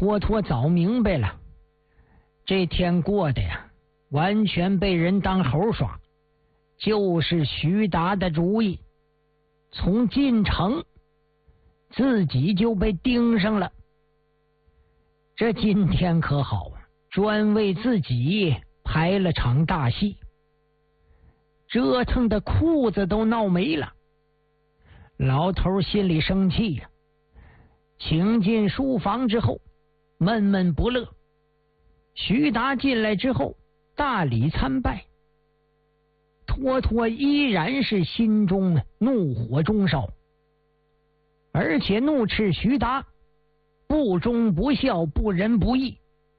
托托早明白了，这天过的呀，完全被人当猴耍，就是徐达的主意。从进城，自己就被盯上了。这今天可好啊，专为自己排了场大戏，折腾的裤子都闹没了。老头心里生气呀，请进书房之后，闷闷不乐。徐达进来之后，大礼参拜。托托依然是心中怒火中烧，而且怒斥徐达不忠不孝、不仁不义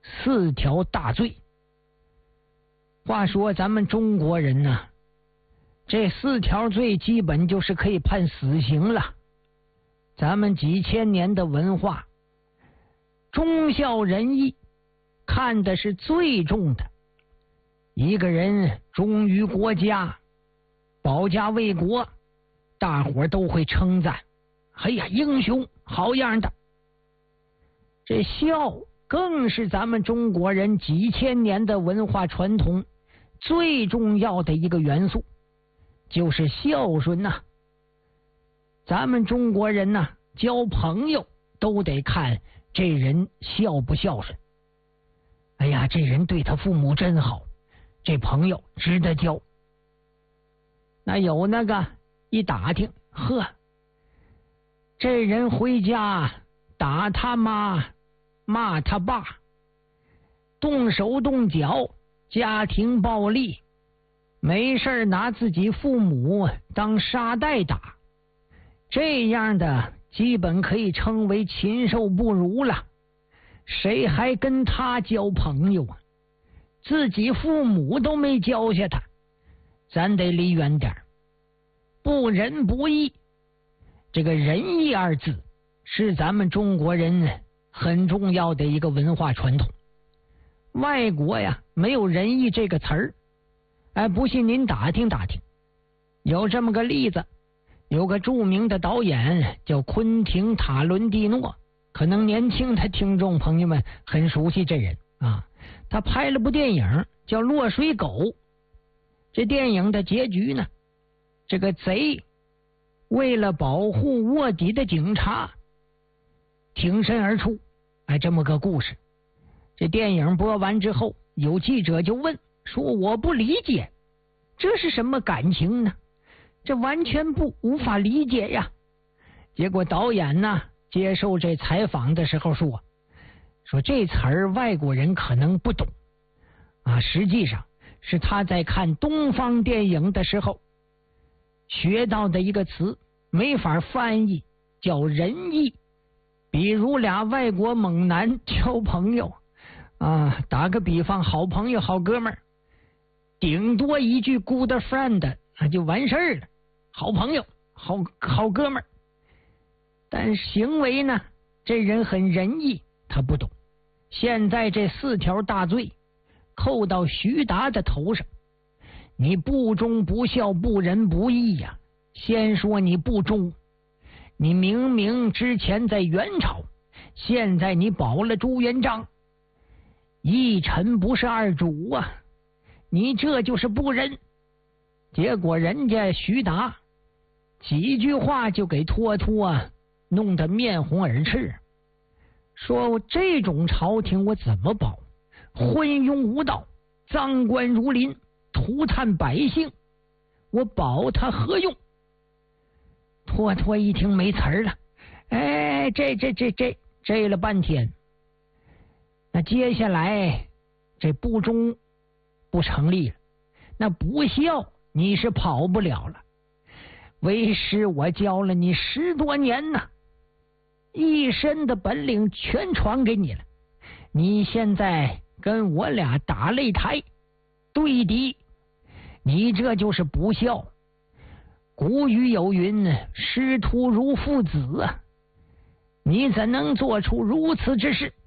4条大罪。话说咱们中国人呢，这4条罪基本就是可以判死刑了。咱们几千年的文化，忠孝仁义看的是最重的。一个人忠于国家，保家卫国，大伙都会称赞，哎呀，英雄好样的。这孝更是咱们中国人几千年的文化传统最重要的一个元素，就是孝顺呐。咱们中国人呐，交朋友都得看这人孝不孝顺。哎呀，这人对他父母真好，这朋友值得交。那有那个一打听，呵，这人回家打他妈，骂他爸，动手动脚，家庭暴力，没事拿自己父母当沙袋打，这样的基本可以称为禽兽不如了。谁还跟他交朋友啊？自己父母都没教下他，咱得离远点。不仁不义，这个仁义二字是咱们中国人很重要的一个文化传统。外国呀，没有仁义这个词儿。哎，不信您打听打听，有这么个例子，有个著名的导演叫昆汀·塔伦蒂诺，可能年轻的听众朋友们很熟悉这人啊。他拍了部电影叫《落水狗》。这电影的结局呢，这个贼为了保护卧底的警察挺身而出，哎，这么个故事。这电影播完之后，有记者就问说，我不理解，这是什么感情呢？这完全无法理解呀。结果导演呢接受这采访的时候说这词儿外国人可能不懂啊，实际上是他在看东方电影的时候学到的一个词，没法翻译，叫仁义。比如俩外国猛男交朋友啊，打个比方，好朋友好哥们儿，顶多一句 good friend 就完事儿了，好朋友好哥们儿。但行为呢，这人很仁义，他不懂。现在这4条大罪扣到徐达的头上，你不忠不孝不仁不义呀。先说你不忠，你明明之前在元朝，现在你保了朱元璋，一臣不是二主啊，你这就是不仁。结果人家徐达几句话就给托托弄得面红耳赤，说这种朝廷我怎么保？昏庸无道，赃官如林，涂炭百姓，我保他何用？托托一听没词儿了，哎，这了半天。那接下来这不忠不成立了，那不孝你是跑不了了。为师我教了你10多年呢，一身的本领全传给你了，你现在跟我俩打擂台对敌，你这就是不孝。古语有云，师徒如父子啊，你怎能做出如此之事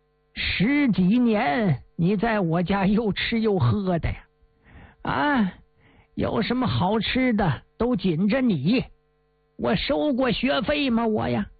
？10几年你在我家又吃又喝的呀，啊，有什么好吃的都紧着你，我收过学费吗我呀？